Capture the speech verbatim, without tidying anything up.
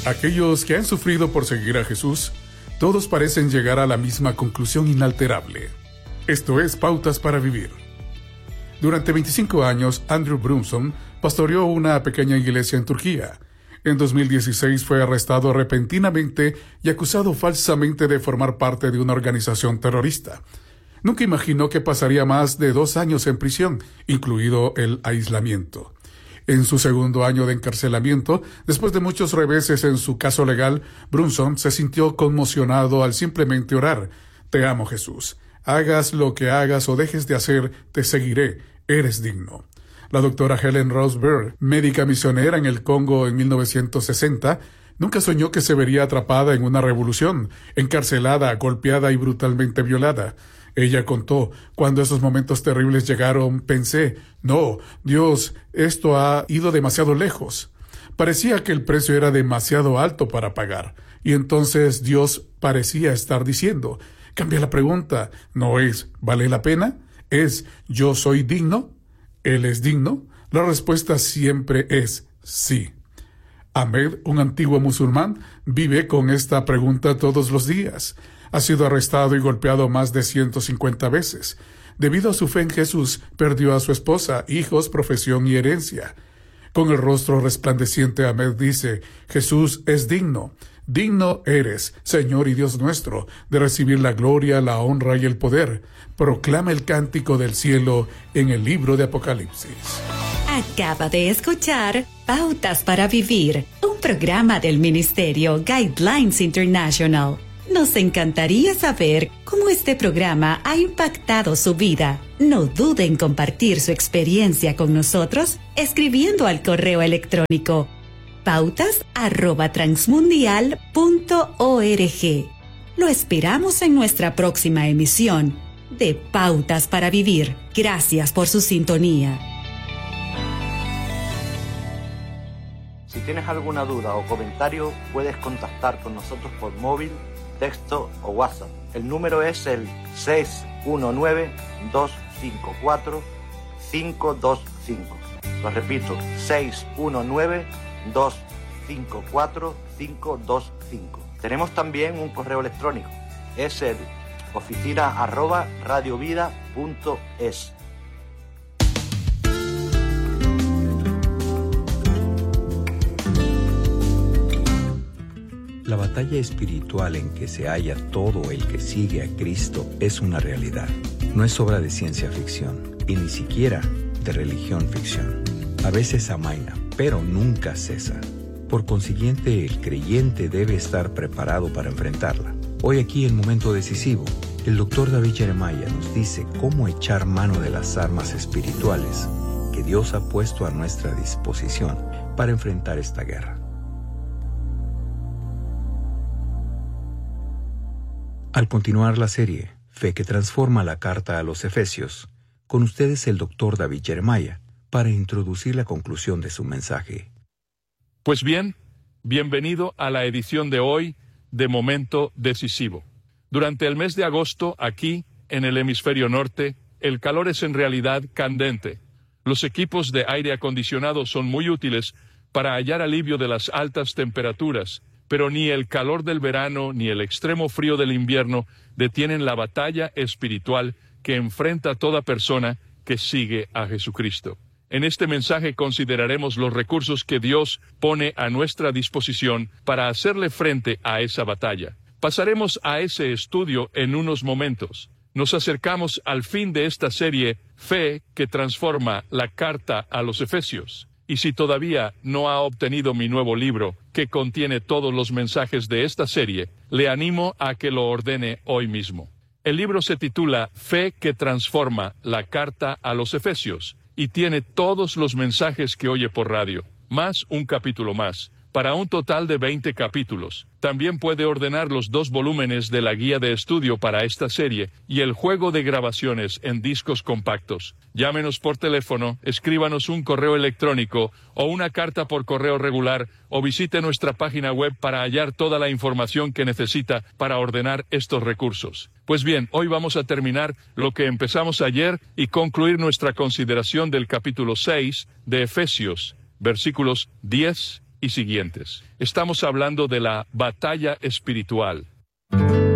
Aquellos que han sufrido por seguir a Jesús, todos parecen llegar a la misma conclusión inalterable. Esto es Pautas para Vivir. Durante veinticinco años, Andrew Brunson pastoreó una pequeña iglesia en Turquía. En dos mil dieciséis fue arrestado repentinamente y acusado falsamente de formar parte de una organización terrorista. Nunca imaginó que pasaría más de dos años en prisión, incluido el aislamiento. En su segundo año de encarcelamiento, después de muchos reveses en su caso legal, Brunson se sintió conmocionado al simplemente orar: «Te amo, Jesús. Hagas lo que hagas o dejes de hacer, te seguiré. Eres digno». La doctora Helen Rose Bird, médica misionera en el Congo en mil novecientos sesenta, nunca soñó que se vería atrapada en una revolución, encarcelada, golpeada y brutalmente violada. Ella contó: «Cuando esos momentos terribles llegaron, pensé, no, Dios, esto ha ido demasiado lejos. Parecía que el precio era demasiado alto para pagar. Y entonces Dios parecía estar diciendo, cambia la pregunta, no es, ¿vale la pena? Es, ¿yo soy digno? ¿Él es digno?». La respuesta siempre es sí. Ahmed, un antiguo musulmán, vive con esta pregunta todos los días. Ha sido arrestado y golpeado más de ciento cincuenta veces. Debido a su fe en Jesús, perdió a su esposa, hijos, profesión y herencia. Con el rostro resplandeciente, Ahmed dice: «Jesús es digno. Digno eres, Señor y Dios nuestro, de recibir la gloria, la honra y el poder». Proclama el cántico del cielo en el libro de Apocalipsis. Acaba de escuchar Pautas para Vivir, un programa del Ministerio Guidelines International. Nos encantaría saber cómo este programa ha impactado su vida. No dude en compartir su experiencia con nosotros escribiendo al correo electrónico pautas arroba transmundial punto org. Lo esperamos en nuestra próxima emisión de Pautas para Vivir. Gracias por su sintonía. Si tienes alguna duda o comentario, puedes contactar con nosotros por móvil, texto o WhatsApp. El número es el seis uno nueve, dos cinco cuatro, cinco dos cinco. Lo repito, seis uno nueve, dos cinco cuatro, cinco dos cinco. Tenemos también un correo electrónico. Es el oficina arroba radiovida punto es. La batalla espiritual en que se halla todo el que sigue a Cristo es una realidad. No es obra de ciencia ficción y ni siquiera de religión ficción. A veces amaina, pero nunca cesa. Por consiguiente, el creyente debe estar preparado para enfrentarla. Hoy aquí, en Momento Decisivo, el doctor David Jeremiah nos dice cómo echar mano de las armas espirituales que Dios ha puesto a nuestra disposición para enfrentar esta guerra. Al continuar la serie Fe que transforma, la carta a los Efesios, con ustedes el doctor David Jeremiah para introducir la conclusión de su mensaje. Pues bien, bienvenido a la edición de hoy de Momento Decisivo. Durante el mes de agosto, aquí, en el hemisferio norte, el calor es en realidad candente. Los equipos de aire acondicionado son muy útiles para hallar alivio de las altas temperaturas, pero ni el calor del verano ni el extremo frío del invierno detienen la batalla espiritual que enfrenta toda persona que sigue a Jesucristo. En este mensaje consideraremos los recursos que Dios pone a nuestra disposición para hacerle frente a esa batalla. Pasaremos a ese estudio en unos momentos. Nos acercamos al fin de esta serie Fe que transforma, la carta a los Efesios. Y si todavía no ha obtenido mi nuevo libro, que contiene todos los mensajes de esta serie, le animo a que lo ordene hoy mismo. El libro se titula Fe que transforma, la carta a los Efesios, y tiene todos los mensajes que oye por radio, más un capítulo más, para un total de veinte capítulos. También puede ordenar los dos volúmenes de la guía de estudio para esta serie y el juego de grabaciones en discos compactos. Llámenos por teléfono, escríbanos un correo electrónico o una carta por correo regular o visite nuestra página web para hallar toda la información que necesita para ordenar estos recursos. Pues bien, hoy vamos a terminar lo que empezamos ayer y concluir nuestra consideración del capítulo seis de Efesios, versículos diez y siguientes. Estamos hablando de la batalla espiritual.